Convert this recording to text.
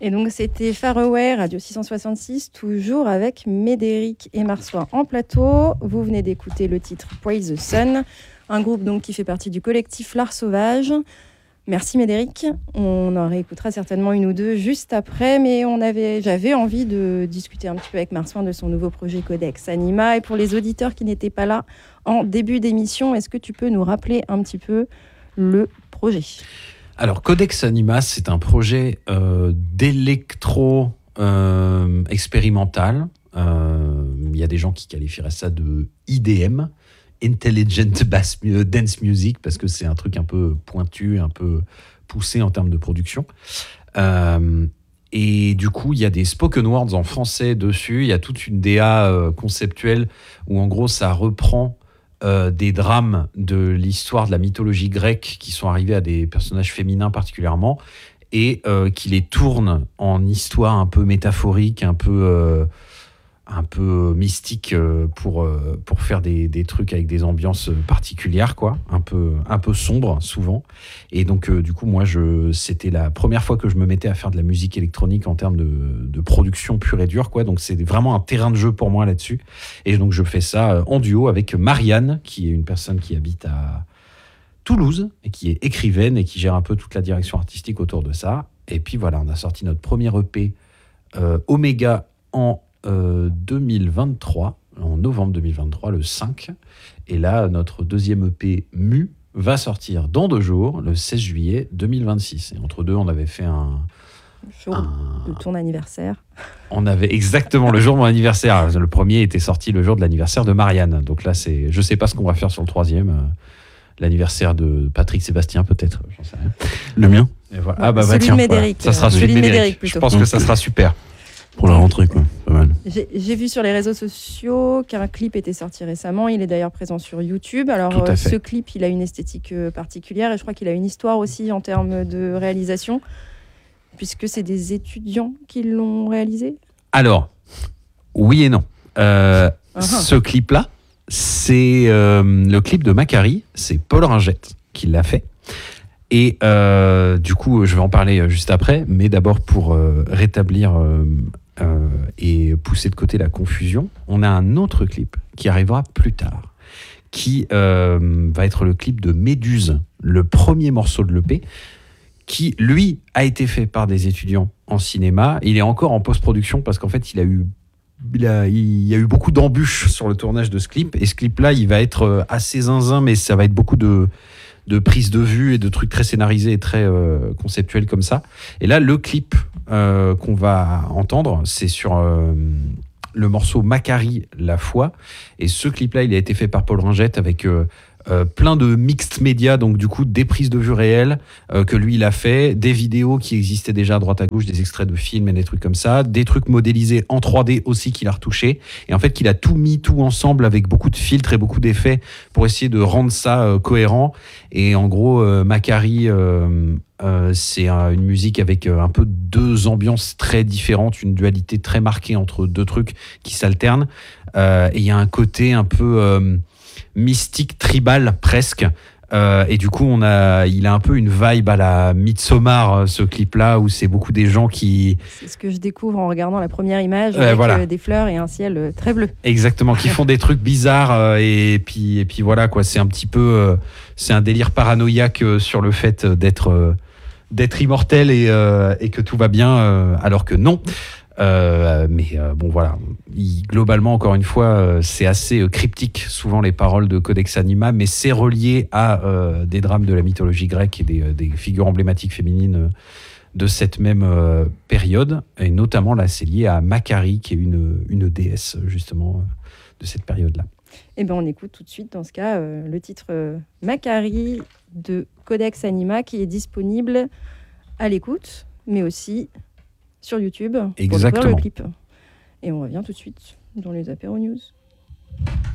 Et donc, c'était Far Away, Radio 666, toujours avec Médéric et Marsois en plateau. Vous venez d'écouter le titre Praise the Sun, un groupe donc qui fait partie du collectif L'Art Sauvage. Merci Médéric. On en réécoutera certainement une ou deux juste après, mais j'avais envie de discuter un petit peu avec Marsois de son nouveau projet Codex Anima. Et pour les auditeurs qui n'étaient pas là en début d'émission, est-ce que tu peux nous rappeler un petit peu le projet ? Alors, Codex Anima, c'est un projet d'électro expérimental. Il y a des gens qui qualifieraient ça de IDM, Intelligent Dance Music, parce que c'est un truc un peu pointu, un peu poussé en termes de production. Et du coup, il y a des spoken words en français dessus. Il y a toute une DA conceptuelle où, en gros, ça reprend des drames de l'histoire de la mythologie grecque qui sont arrivés à des personnages féminins particulièrement et qui les tournent en histoire un peu métaphorique, un peu mystique pour faire des trucs avec des ambiances particulières, quoi, un peu sombres souvent. Et donc du coup moi c'était la première fois que je me mettais à faire de la musique électronique en termes de production pure et dure, quoi. Donc c'est vraiment un terrain de jeu pour moi là-dessus. Et donc je fais ça en duo avec Marianne, qui est une personne qui habite à Toulouse et qui est écrivaine et qui gère un peu toute la direction artistique autour de ça. Et puis voilà, on a sorti notre premier EP Omega en 2023, en novembre 2023, le 5. Et là, notre deuxième EP Mu va sortir dans 2 jours, le 16 juillet 2026. Et entre deux, on avait fait un jour de ton anniversaire. On avait exactement le jour de mon anniversaire. Le premier était sorti le jour de l'anniversaire de Marianne. Donc là, je sais pas ce qu'on va faire sur le troisième. L'anniversaire de Patrick Sébastien, peut-être. J'en sais rien. Le mien. Et voilà. Celui de Médéric. Voilà. Ça sera celui de Médéric. Je pense que ça sera super. Pour la rentrée, quoi. Pas mal. J'ai vu sur les réseaux sociaux qu'un clip était sorti récemment. Il est d'ailleurs présent sur YouTube. Alors, ce clip, il a une esthétique particulière et je crois qu'il a une histoire aussi en termes de réalisation, puisque c'est des étudiants qui l'ont réalisé. Alors, oui et non. Ce clip-là, c'est le clip de Macari. C'est Paul Ringette qui l'a fait. Et du coup, je vais en parler juste après. Mais d'abord, pour rétablir et pousser de côté la confusion, on a un autre clip qui arrivera plus tard, qui va être le clip de Méduse, le premier morceau de l'EP, qui, lui, a été fait par des étudiants en cinéma. Il est encore en post-production parce qu'en fait, il y a eu beaucoup d'embûches sur le tournage de ce clip. Et ce clip-là, il va être assez zinzin, mais ça va être beaucoup de prises de vue et de trucs très scénarisés et très conceptuels comme ça. Et là, le clip qu'on va entendre, c'est sur le morceau Macari, La Foi. Et ce clip-là, il a été fait par Paul Ringette avec plein de mixed médias, donc du coup des prises de vue réelles que lui il a fait, des vidéos qui existaient déjà à droite à gauche, des extraits de films et des trucs comme ça, des trucs modélisés en 3D aussi qu'il a retouché, et en fait qu'il a tout mis tout ensemble avec beaucoup de filtres et beaucoup d'effets pour essayer de rendre ça cohérent. Et en gros Macari c'est une musique avec un peu 2 ambiances très différentes, une dualité très marquée entre 2 trucs qui s'alternent, et il y a un côté un peu mystique, tribal presque, et du coup il a un peu une vibe à la Midsommar, ce clip là, où c'est beaucoup des gens qui... C'est ce que je découvre en regardant la première image avec voilà. Des fleurs et un ciel très bleu. Exactement, qui font des trucs bizarres, et puis voilà quoi, c'est un petit peu c'est un délire paranoïaque sur le fait d'être immortel et que tout va bien, alors que non. Mais bon voilà, globalement encore une fois c'est assez cryptique souvent les paroles de Codex Anima, mais c'est relié à des drames de la mythologie grecque et des figures emblématiques féminines de cette même période, et notamment là c'est lié à Macari qui est une déesse justement de cette période-là. Et ben on écoute tout de suite dans ce cas le titre Macari de Codex Anima, qui est disponible à l'écoute mais aussi sur YouTube. Exactement. Pour découvrir le clip. Et on revient tout de suite dans les apéros news.